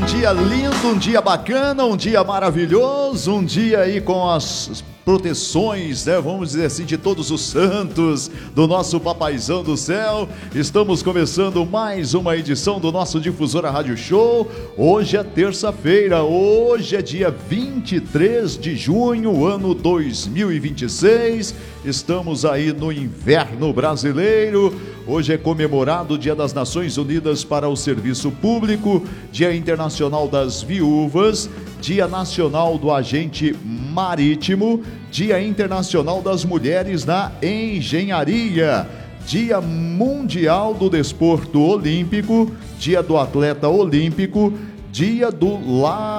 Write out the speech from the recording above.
um dia lindo, um dia bacana, um dia maravilhoso, um dia aí com as proteções, né? Vamos dizer assim, de todos os santos, do nosso papaizão do céu. Estamos começando mais uma edição do nosso Difusora Rádio Show. Hoje é terça-feira, hoje é dia 23 de junho, ano 2026. Estamos aí no inverno brasileiro. Hoje é comemorado o Dia das Nações Unidas para o Serviço Público, Dia Internacional das Viúvas, Dia Nacional do Agente Marítimo, Dia Internacional das Mulheres na Engenharia, Dia Mundial do Desporto Olímpico, Dia do Atleta Olímpico, Dia do